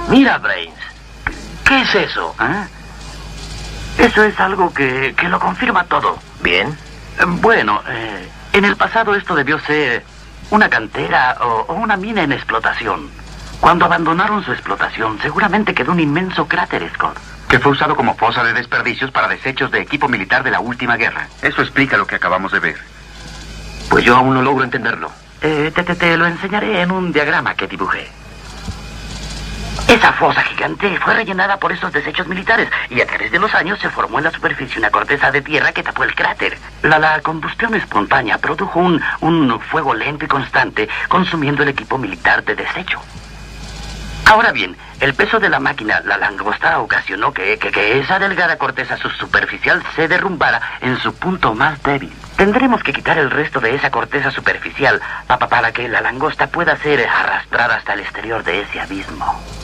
Mira, Brains. ¿Qué es eso? Eso es algo que lo confirma todo. Bien. Bueno, en el pasado esto debió ser una cantera o una mina en explotación. Cuando abandonaron su explotación, seguramente quedó un inmenso cráter, Scott. Que fue usado como fosa de desperdicios para desechos de equipo militar de la última guerra. Eso explica lo que acabamos de ver. Pues yo aún no logro entenderlo. Te lo enseñaré en un diagrama que dibujé. Esa fosa gigante fue rellenada por esos desechos militares y a través de los años se formó en la superficie una corteza de tierra que tapó el cráter. La combustión espontánea produjo un fuego lento y constante, consumiendo el equipo militar de desecho. Ahora bien, el peso de la máquina, la langosta, ocasionó que esa delgada corteza subsuperficial se derrumbara en su punto más débil. Tendremos que quitar el resto de esa corteza superficial para que la langosta pueda ser arrastrada hasta el exterior de ese abismo.